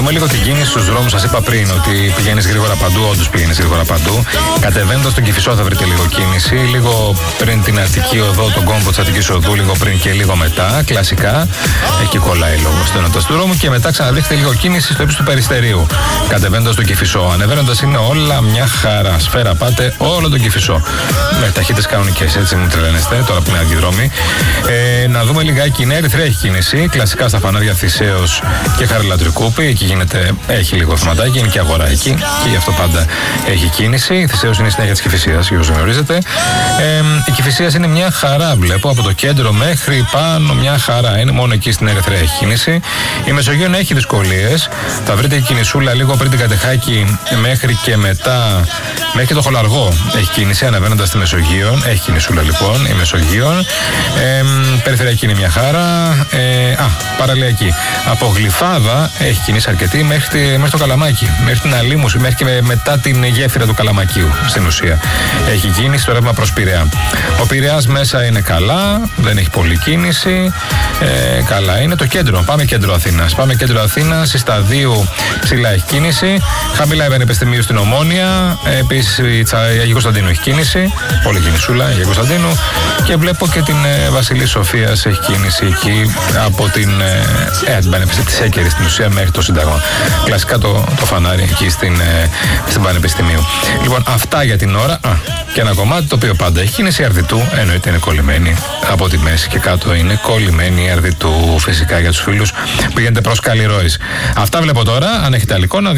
δούμε λίγο την κίνηση στους δρόμους. Σας είπα πριν ότι πηγαίνεις γρήγορα παντού, όντως πηγαίνεις γρήγορα παντού. Κατεβαίνοντας τον Κηφισό θα βρείτε λίγο κίνηση. Λίγο πριν την Αττική Οδό, τον κόμβο της Αττικής Οδού, λίγο πριν και λίγο μετά. Κλασικά. Εκεί κολλάει λόγω στενότητας του δρόμου. Και μετά ξαναδείχνετε λίγο κίνηση στο ύψος του Περιστερίου. Κατεβαίνοντας τον Κηφισό. Ανεβαίνοντας είναι όλα μια χαρά. Σφαίρα πάτε όλο τον Κηφισό. Με ταχύτητες κανονικές, έτσι μου τρελαίνεστε τώρα που είναι αντιδρόμοι. Να δούμε λιγάκι. Η Νέα Ερυθρέα έχει κίνηση. Κλασικά στα φανάρια Θησέως και Χαριλατρικούπη. Εκεί γίνεται, έχει λίγο θεματάκι. Είναι και αγορά εκεί. Και γι' αυτό πάντα έχει κίνηση. Η Θησέως είναι η συνέχεια της Κηφισίας, για όσους γνωρίζετε. Η Κηφισίας είναι μια χαρά, βλέπω. Από το κέντρο μέχρι πάνω μια χαρά. Είναι μόνο εκεί στην Ερυθρέα έχει κίνηση. Η Μεσογείων έχει δυσκολίες. Θα βρείτε κινησούλα λίγο πριν την Κατεχάκη μέχρι και μετά. Μέχρι το Χολαργό έχει κίνηση. Αναβαίνοντας στη Μεσογείων. Έχει κινησούλα λοιπόν η Μεσογείων. Περιφερειακή είναι μια χαρά. Παραλιακή. Από Γλυφάδα έχει κίνηση αρκετή μέχρι το Καλαμάκι. Μέχρι την Αλήμουση, μέχρι και μετά την γέφυρα του Καλαμακίου στην ουσία. Έχει κίνηση το ρεύμα προς Πειραιά. Ο Πειραιάς μέσα είναι καλά, δεν έχει πολλή κίνηση. Καλά είναι το κέντρο. Πάμε κέντρο Αθήνας. Πάμε κέντρο Αθήνας. Στη Σταδίου ψηλά έχει κίνηση. Χαμηλά η Πανεπιστημίου στην Ομόνια. Επίσης η Αγίου Κωνσταντίνου έχει κίνηση. Πολύ κινησούλα η Αγίου Κωνσταντίνου. Και βλέπω και την Βασιλή Σοφίας έχει κίνηση εκεί από την Πανεπιστημίου της Έκερης στην ουσία μέχρι το Σύνταγμα. Κλασικά το φανάρι εκεί στην Πανεπιστημίου. Λοιπόν, αυτά για την ώρα. Και ένα κομμάτι το οποίο πάντα έχει κίνηση Αρδιτού. Εννοείται είναι κολλημένη από τη μέση και κάτω είναι κολλημένη η Αρδιτού, φυσικά για τους φίλους που πηγαίνετε προς Καλλιρόης. Αυτά βλέπω τώρα. Αν έχετε άλλη εικόνα,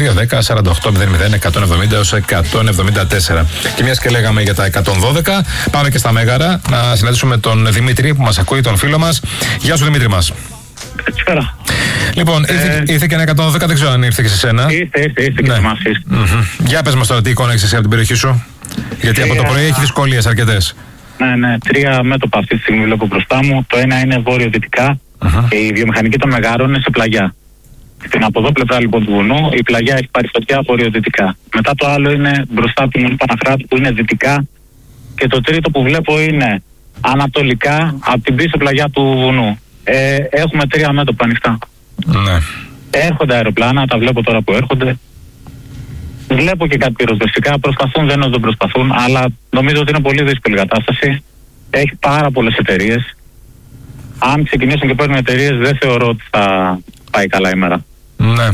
210-48-00-170-174. Και μιας και λέγαμε για τα 112, πάμε και στα Μέγαρα να συναντήσουμε τον Δημήτρη που μας ακούει, τον φίλο μας. Γεια σου Δημήτρη μας. Καλησπέρα. Λοιπόν, ήρθε και ένα 112, δεν ξέρω αν ήρθε και σε σένα. Ήρθε και σε εμάς. Για πες μας τώρα τι εικόνα έχεις εσύ από την περιοχή σου. Γιατί από το πρωί έχει δυσκολίες αρκετές. Ναι, 3 μέτωπα αυτή τη στιγμή βλέπω μπροστά μου. Το ένα είναι βόρειο-δυτικά και η βιομηχανική των Μεγάρων είναι σε πλαγιά. Στην από εδώ πλευρά λοιπόν του βουνού η πλαγιά έχει πάρει φωτιά βορειοδυτικά. Μετά το άλλο είναι μπροστά από την Παναχράτη που είναι δυτικά. Και το τρίτο που βλέπω είναι ανατολικά από την πίσω πλαγιά του βουνού. Έχουμε 3 μέτωπα ανοιχτά. Ναι. Έρχονται αεροπλάνα, τα βλέπω τώρα που έρχονται. Βλέπω και κάτι πυροσβεστικά. Προσπαθούν, δεν προσπαθούν, αλλά νομίζω ότι είναι πολύ δύσκολη κατάσταση. Έχει πάρα πολλές εταιρείες. Αν ξεκινήσουν και παίρνουν εταιρείες, δεν θεωρώ ότι θα πάει καλά η μέρα. Ναι.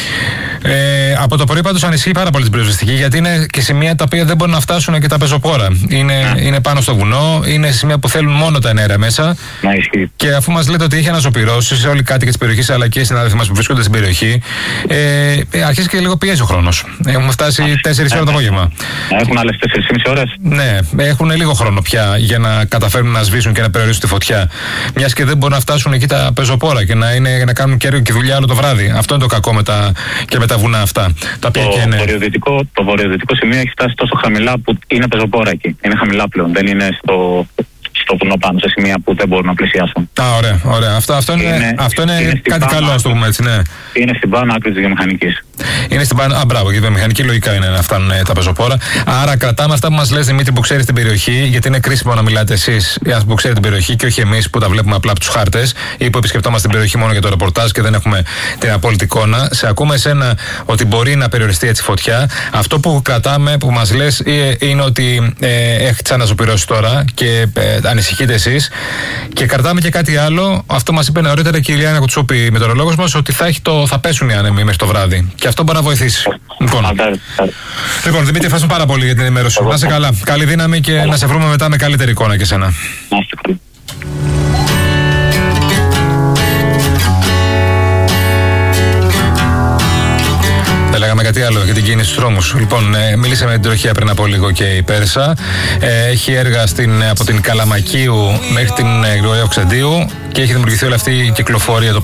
Από το πρωί πάντως ανησυχεί πάρα πολύ την πυροσβεστική, γιατί είναι και σημεία τα οποία δεν μπορούν να φτάσουν και τα πεζοπόρα. Είναι πάνω στο βουνό, είναι σημεία που θέλουν μόνο τα εναέρια μέσα. Να ισχύει. Και αφού μας λέτε ότι είχε αναζωπυρώσεις, όλοι οι κάτοικοι της περιοχής αλλά και οι συνάδελφοι μας που βρίσκονται στην περιοχή, αρχίζει και λίγο πιέζει ο χρόνος. Έχουμε φτάσει 4 ώρα το απόγευμα. Έχουν άλλες 4,5 ώρες. Ναι, έχουν λίγο χρόνο πια για να καταφέρουν να σβήσουν και να περιορίσουν τη φωτιά. Μιας και δεν μπορούν να φτάσουν εκεί τα πεζοπόρα και να κάνουν και δουλειά όλο το βράδυ. Αυτό είναι το κακό με τα βουνά αυτά. Το βορειοδυτικό σημείο έχει φτάσει τόσο χαμηλά που είναι πεζοπόρα εκεί. Είναι χαμηλά πλέον. Δεν είναι στο βουνό πάνω σε σημεία που δεν μπορούν να πλησιάσουν. Ωραία. Αυτό είναι κάτι καλό, ας το πούμε έτσι, ναι. Είναι στην πάνω άκρη της βιομηχανικής. Είναι στην πάνω. Μπράβο, η βιομηχανική λογικά είναι να φτάνουν τα πεζοπόρα. Άρα κρατάμε αυτά που μας λες, Δημήτρη, που ξέρεις την περιοχή, γιατί είναι κρίσιμο να μιλάτε εσείς που ξέρετε την περιοχή και όχι εμείς που τα βλέπουμε απλά από τους χάρτες ή που επισκεπτόμαστε την περιοχή μόνο για το ρεπορτάζ και δεν έχουμε την απόλυτη εικόνα. Σε ακούμε εσένα ότι μπορεί να περιοριστεί έτσι φωτιά. Αυτό που κρατάμε, που μας λες, είναι ότι έχετε αναζωπυρώσει τώρα και ανησυχείτε εσείς. Και κρατάμε και κάτι άλλο. Αυτό μας είπε νωρίτερα η κυρία Άννα Κουτσούπη, η μετεωρολόγος μας, ότι θα πέσουν οι άνεμοι μέχρι το βράδυ. Και αυτό μπορεί να βοηθήσει. Λοιπόν, Δημήτρη, ευχαριστούμε πάρα πολύ για την ενημέρωση. Να είσαι καλά. Καλή δύναμη και να σε βρούμε μετά με καλύτερη εικόνα και εσένα. Λέγαμε κάτι άλλο για την κίνηση στους δρόμους. Λοιπόν, μίλησαμε με την τροχία πριν από λίγο και η Πέρσα. Έχει έργα από την Καλαμακίου μέχρι την Γρηγορίου Αυξαντίου και έχει δημιουργηθεί όλη αυτή η κυκλοφορία. Το